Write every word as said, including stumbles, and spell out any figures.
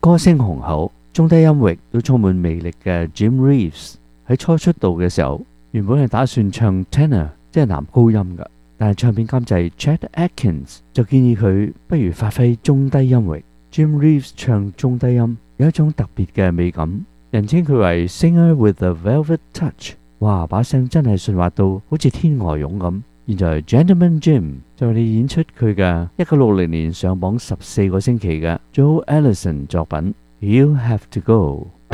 歌聲雄厚、中低音域都充滿魅力嘅 Jim Reeves 喺初出道嘅時候，原本係打算唱 tenor， 即係男高音㗎，但係唱片監製 Chet Atkins 就建議佢不如發揮中低音域。Jim Reeves 唱中低音有一種特別嘅美感，人稱佢為 Singer with a Velvet Touch。哇，把聲真係順滑到好似天鵝絨咁。現在 Gentleman Jim 就嚟演出佢嘅一九六零年上榜十四個星期嘅 Joe Ellison 作品 He'll Have to Go。